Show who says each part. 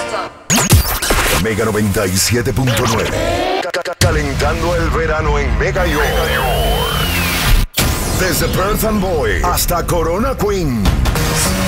Speaker 1: Mega 97.9. Calentando el verano en Mega York. Desde Perth Amboy hasta Corona Queens.